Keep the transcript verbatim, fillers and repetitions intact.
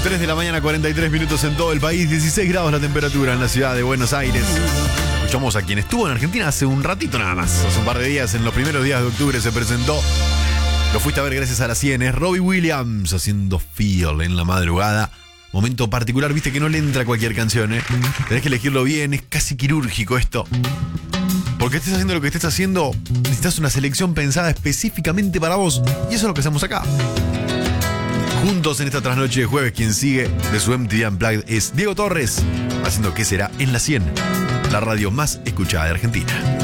tres de la mañana, cuarenta y tres minutos en todo el país, dieciséis grados la temperatura en la ciudad de Buenos Aires. Escuchamos a quien estuvo en Argentina hace un ratito nada más. Hace un par de días, en los primeros días de octubre se presentó. Lo fuiste a ver gracias a la cien, es Robbie Williams haciendo Feel en la madrugada. Momento particular, viste que no le entra cualquier canción, ¿eh? Tenés que elegirlo bien, es casi quirúrgico esto. Porque estés haciendo lo que estés haciendo, necesitas una selección pensada específicamente para vos. Y eso es lo que hacemos acá. Juntos en esta trasnoche de jueves, quien sigue de su M T V Unplugged es Diego Torres, haciendo ¿Qué será? En la cien, la radio más escuchada de Argentina.